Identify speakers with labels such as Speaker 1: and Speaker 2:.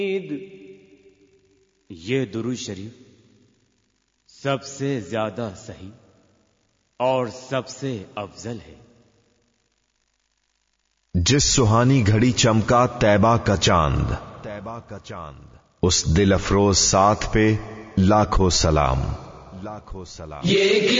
Speaker 1: ये दुरूद शरीफ सबसे ज्यादा सही और सबसे अफजल है।
Speaker 2: जिस सुहानी घड़ी चमका तैबा का चांद, उस दिल अफरोज साथ पे लाखों सलाम।
Speaker 3: ये